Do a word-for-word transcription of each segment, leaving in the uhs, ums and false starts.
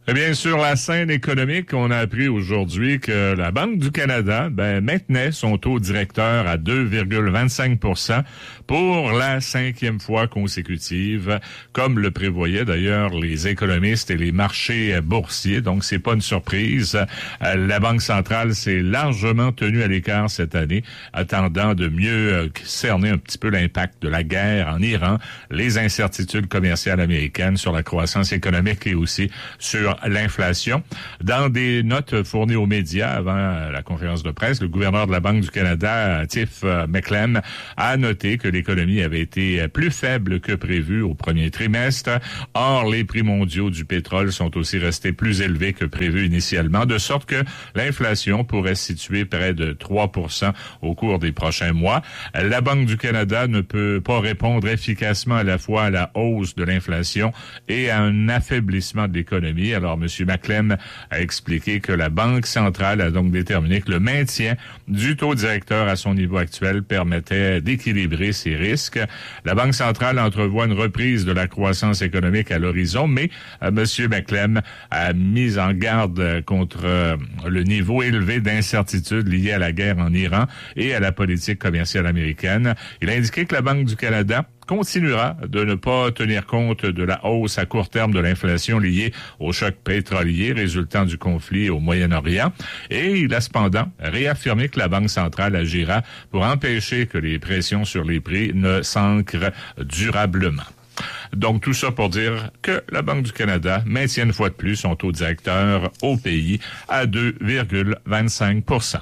Eh bien, sur la scène économique, on a appris aujourd'hui que la Banque du Canada ben, maintenait son taux directeur à deux virgule vingt-cinq pour cent pour la cinquième fois consécutive, comme le prévoyaient d'ailleurs les économistes et les marchés boursiers. Donc, c'est pas une surprise. La Banque centrale s'est largement tenue à l'écart cette année, attendant de mieux cerner un petit peu l'impact de la guerre en Iran, les incertitudes commerciales américaines sur la croissance économique et aussi sur l'inflation. Dans des notes fournies aux médias avant la conférence de presse, le gouverneur de la Banque du Canada, Tiff Macklem, a noté que l'économie avait été plus faible que prévu au premier trimestre. Or, les prix mondiaux du pétrole sont aussi restés plus élevés que prévu initialement, de sorte que l'inflation pourrait se situer près de trois pour cent au cours des prochains mois. La Banque du Canada ne peut pas répondre efficacement à la fois à la hausse de l'inflation et à un affaiblissement de l'économie. Alors, M. Macklem a expliqué que la Banque centrale a donc déterminé que le maintien du taux directeur à son niveau actuel permettait d'équilibrer ses risques. La Banque centrale entrevoit une reprise de la croissance économique à l'horizon, mais euh, M. Macklem a mis en garde contre euh, le niveau élevé d'incertitude lié à la guerre en Iran et à la politique commerciale américaine. Il a indiqué que la Banque du Canada continuera de ne pas tenir compte de la hausse à court terme de l'inflation liée au choc pétrolier résultant du conflit au Moyen-Orient. Et il a cependant réaffirmé que la Banque centrale agira pour empêcher que les pressions sur les prix ne s'ancrent durablement. Donc, tout ça pour dire que la Banque du Canada maintient une fois de plus son taux directeur au pays à deux virgule vingt-cinq pour cent.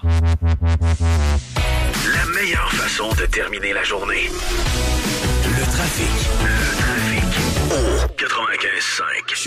La meilleure façon de terminer la journée. Le trafic. Le trafic. Au quatre-vingt-quinze cinq.